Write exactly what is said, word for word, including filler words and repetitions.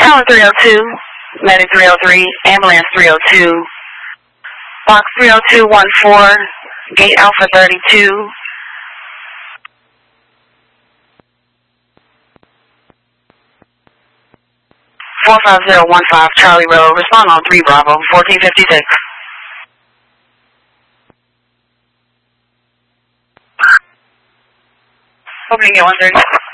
Tower three oh two, Medic three oh three, Ambulance three oh two, Box three oh two one four, Gate Alpha thirty-two, four five zero one five Charlie Road, respond on three Bravo, fourteen fifty-six. Opening at one thirty.